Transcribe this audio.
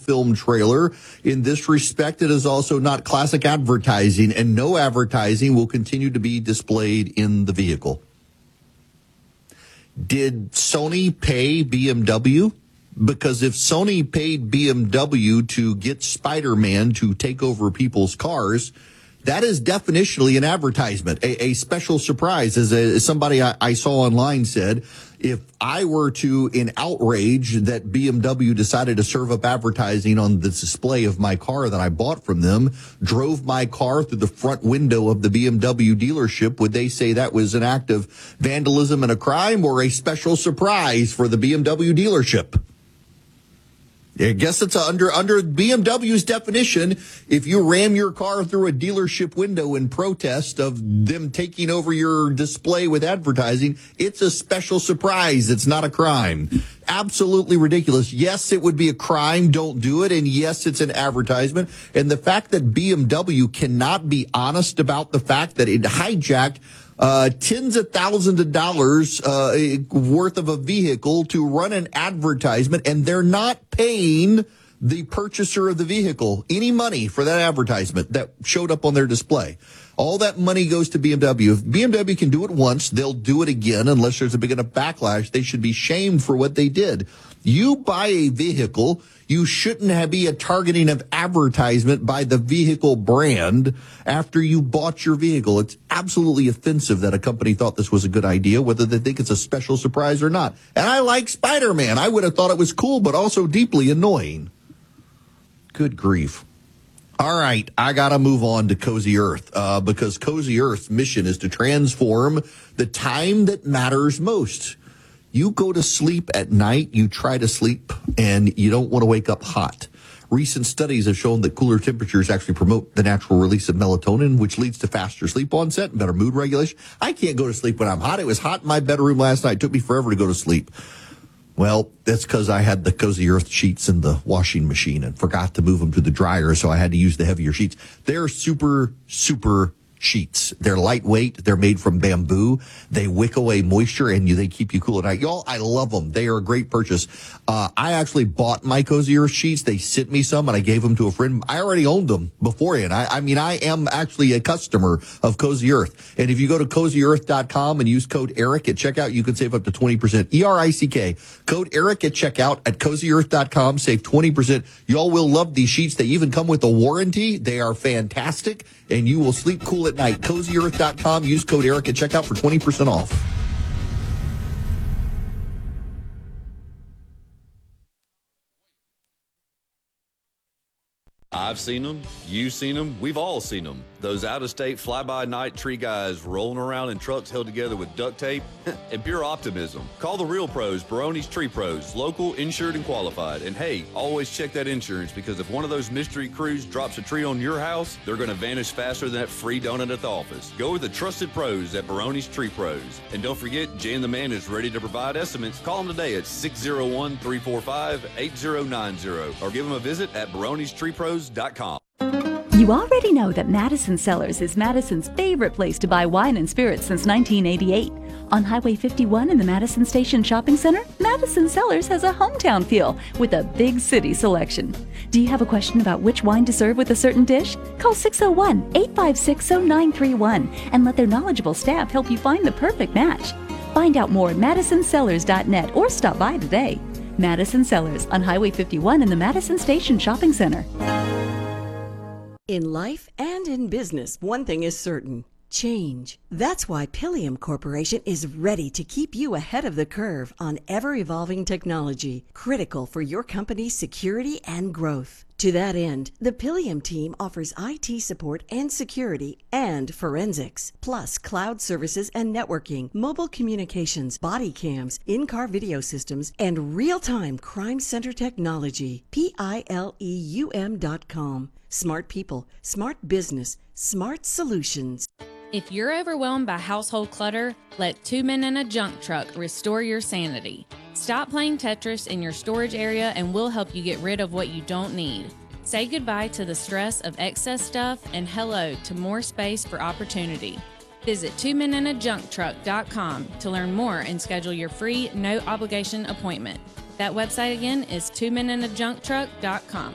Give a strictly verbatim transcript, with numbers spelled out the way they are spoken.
film trailer. In this respect, it is also not classic advertising, and no advertising will continue to be displayed in the vehicle. Did Sony pay B M W? Because if Sony paid B M W to get Spider-Man to take over people's cars, that is definitionally an advertisement, a, a special surprise. As, a, as somebody I, I saw online said, if I were to, in outrage that B M W decided to serve up advertising on the display of my car that I bought from them, drove my car through the front window of the B M W dealership, would they say that was an act of vandalism and a crime, or a special surprise for the B M W dealership? I guess it's under under B M W's definition. If you ram your car through a dealership window in protest of them taking over your display with advertising, it's a special surprise. It's not a crime. Absolutely ridiculous. Yes, it would be a crime. Don't do it. And yes, it's an advertisement. And the fact that B M W cannot be honest about the fact that it hijacked Uh, tens of thousands of dollars uh, worth of a vehicle to run an advertisement, and they're not paying the purchaser of the vehicle any money for that advertisement that showed up on their display. All that money goes to B M W. If B M W can do it once, they'll do it again unless there's a big enough backlash. They should be shamed for what they did. You buy a vehicle, you shouldn't have be a targeting of advertisement by the vehicle brand after you bought your vehicle. It's absolutely offensive that a company thought this was a good idea, whether they think it's a special surprise or not. And I like Spider-Man. I would have thought it was cool, but also deeply annoying. Good grief. All right, I got to move on to Cozy Earth uh, because Cozy Earth's mission is to transform the time that matters most. You go to sleep at night, you try to sleep, and you don't want to wake up hot. Recent studies have shown that cooler temperatures actually promote the natural release of melatonin, which leads to faster sleep onset and better mood regulation. I can't go to sleep when I'm hot. It was hot in my bedroom last night. It took me forever to go to sleep. Well, that's because I had the Cozy Earth sheets in the washing machine and forgot to move them to the dryer, so I had to use the heavier sheets. They're super, super sheets. They're lightweight. They're made from bamboo. They wick away moisture, and you, they keep you cool at night. Y'all, I love them. They are a great purchase. Uh, I actually bought my Cozy Earth sheets. They sent me some, and I gave them to a friend. I already owned them beforehand. I, I mean, I am actually a customer of Cozy Earth. And if you go to cozy earth dot com and use code ERIC at checkout, you can save up to twenty percent. E R I C K. Code ERIC at checkout at cozy earth dot com. Save twenty percent. Y'all will love these sheets. They even come with a warranty. They are fantastic, and you will sleep cool at night. cozy earth dot com. Use code ERIC at checkout for twenty percent off. I've seen them. You've seen them. We've all seen them. Those out-of-state fly-by-night tree guys rolling around in trucks held together with duct tape and pure optimism. Call the real pros, Baroni's Tree Pros, local, insured, and qualified. And hey, always check that insurance, because if one of those mystery crews drops a tree on your house, they're going to vanish faster than that free donut at the office. Go with the trusted pros at Baroni's Tree Pros. And don't forget, Jan the Man is ready to provide estimates. Call them today at six oh one, three four five, eight oh nine oh or give them a visit at barones tree pros dot com. You already know that Madison Cellars is Madison's favorite place to buy wine and spirits since nineteen eighty-eight. On Highway fifty-one in the Madison Station Shopping Center, Madison Cellars has a hometown feel with a big city selection. Do you have a question about which wine to serve with a certain dish? Call six oh one, eight five six, oh nine three one and let their knowledgeable staff help you find the perfect match. Find out more at madison cellars dot net or stop by today. Madison Cellars on Highway fifty-one in the Madison Station Shopping Center. In life and in business, one thing is certain: change. That's why Pilium Corporation is ready to keep you ahead of the curve on ever-evolving technology, critical for your company's security and growth. To that end, the Pilium team offers I T support and security and forensics, plus cloud services and networking, mobile communications, body cams, in-car video systems, and real-time crime center technology. P I L E U M dot com. Smart people, smart business, smart solutions. If you're overwhelmed by household clutter, let Two Men in a Junk Truck restore your sanity. Stop playing Tetris in your storage area and we'll help you get rid of what you don't need. Say goodbye to the stress of excess stuff and hello to more space for opportunity. Visit two men in a junk truck dot com to learn more and schedule your free, no obligation appointment. That website again is two men in a junk truck dot com.